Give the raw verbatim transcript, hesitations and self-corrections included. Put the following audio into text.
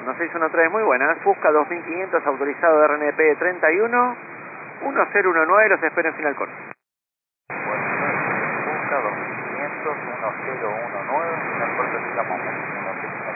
uno seis uno tres, muy buenas. Fusca dos mil quinientos autorizado de R N P treinta y uno, uno cero uno nueve, los espero en final corto. Fusca dos mil quinientos, uno cero uno nueve, final corto, estamos en